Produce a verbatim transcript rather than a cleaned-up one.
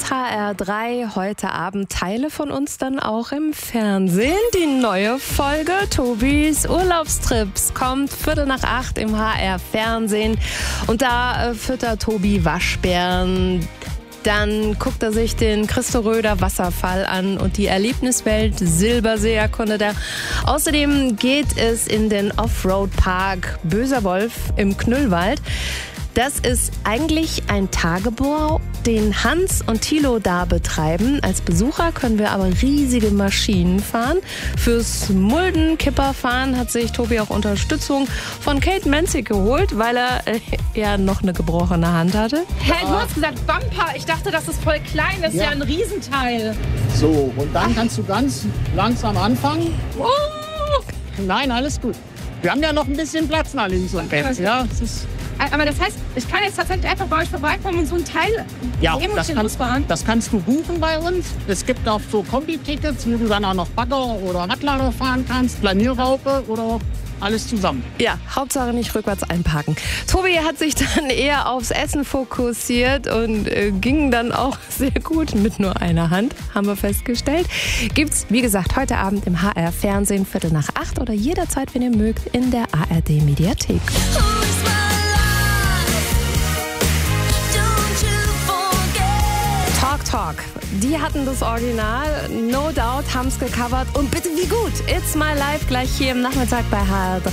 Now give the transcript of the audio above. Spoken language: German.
eins, H R drei, heute Abend Teile von uns dann auch im Fernsehen. Die neue Folge Tobis Urlaubstrips kommt Viertel nach acht im H R Fernsehen. Und da äh, füttert Tobi Waschbären. Dann guckt er sich den Christo Röder Wasserfall an und die Erlebniswelt Silbersee erkundet er. Außerdem geht es in den Offroad-Park Böser Wolf im Knüllwald. Das ist eigentlich ein Tagebau, den Hans und Thilo da betreiben. Als Besucher können wir aber riesige Maschinen fahren. Fürs Mulden-Kipperfahren hat sich Tobi auch Unterstützung von Kate Menzig geholt, weil er äh, ja noch eine gebrochene Hand hatte. Hä, hey, du hast gesagt Bumper. Ich dachte, das ist voll klein. Das ist ja, ja ein Riesenteil. So, und dann kannst du ganz langsam anfangen. Oh. Nein, alles gut. Wir haben ja noch ein bisschen Platz nach links und rechts. Ja, es ist Aber das heißt, ich kann jetzt tatsächlich einfach bei euch vorbeikommen und so ein Teil ja, das kannst, das kannst du buchen bei uns. Es gibt auch so Kombi-Tickets, wo du dann auch noch Bagger oder Radlader fahren kannst, Planierraupe oder alles zusammen. Ja, Hauptsache nicht rückwärts einparken. Tobi hat sich dann eher aufs Essen fokussiert und äh, ging dann auch sehr gut mit nur einer Hand, haben wir festgestellt. Gibt's, wie gesagt, heute Abend im H R Fernsehen, Viertel nach acht oder jederzeit, wenn ihr mögt, in der A R D Mediathek. Talk Talk. Die hatten das Original, No Doubt, haben es gecovert. Und bitte wie gut, It's My Life gleich hier im Nachmittag bei H R drei.